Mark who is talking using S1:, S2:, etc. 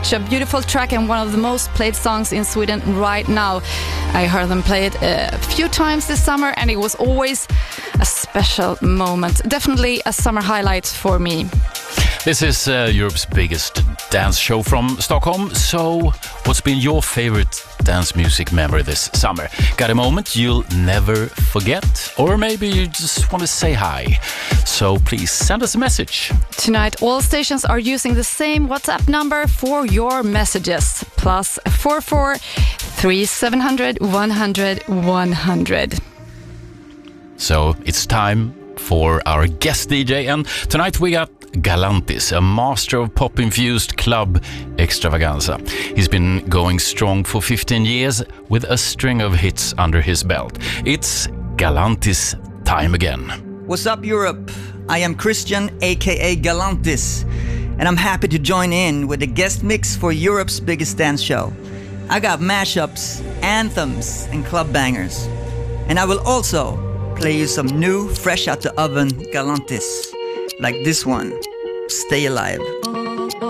S1: A beautiful track and one of the most played songs in Sweden right now. I heard them play it a few times this summer and it was always a special moment. Definitely a summer highlight for me.
S2: This is Europe's biggest dance show from Stockholm. So what's been your favorite dance music memory this summer? Got a moment you'll never forget? Or maybe you just want to say hi. So please send us a message.
S1: Tonight all stations are using the same WhatsApp number for your messages. +44 3700 100 100.
S2: So it's time for our guest DJ, and tonight we got Galantis, a master of pop-infused club extravaganza. He's been going strong for 15 years with a string of hits under his belt. It's Galantis time again.
S3: What's up, Europe? I am Christian, aka Galantis, and I'm happy to join in with the guest mix for Europe's biggest dance show. I got mashups, anthems, and club bangers. And I will also play you some new, fresh out the oven Galantis, like this one, Stay Alive.